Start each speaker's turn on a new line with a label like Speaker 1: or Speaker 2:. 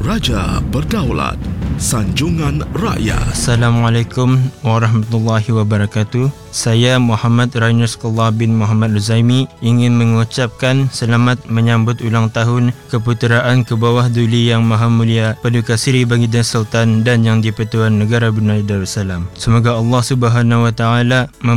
Speaker 1: Raja Berdaulat, Sanjungan Rakyat.
Speaker 2: Assalamualaikum warahmatullahi wabarakatuh. Saya Muhammad Rainus Qullah bin Muhammad Luzaimi ingin mengucapkan selamat menyambut ulang tahun Keputeraan ke bawah Duli Yang Maha Mulia Paduka Seri Baginda Sultan dan Yang di-Pertuan Negara Brunei Darussalam. Semoga Allah Subhanahu Wa Taala